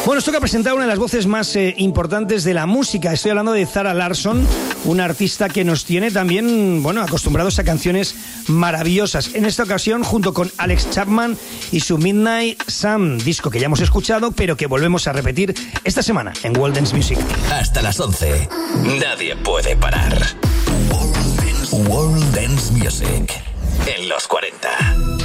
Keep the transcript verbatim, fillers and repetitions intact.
Bueno, os toca presentar una de las voces más eh, importantes de la música. Estoy hablando de Zara Larsson, una artista que nos tiene también, bueno, acostumbrados a canciones maravillosas. En esta ocasión, junto con Alex Chapman y su Midnight Sun, disco que ya hemos escuchado, pero que volvemos a repetir esta semana en World Dance Music. Hasta las once, nadie puede parar. World Dance Music en los cuarenta.